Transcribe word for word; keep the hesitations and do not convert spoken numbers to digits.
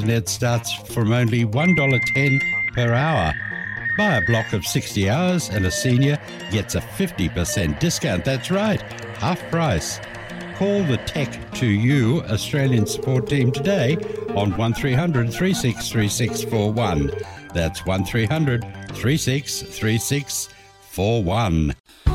internet starts from only one dollar ten per hour. Buy a block of sixty hours and a senior gets a fifty percent discount. That's right, half price. Call the Tech to You Australian support team today on one three hundred, three six three six four one. That's one three hundred, three six three six four one.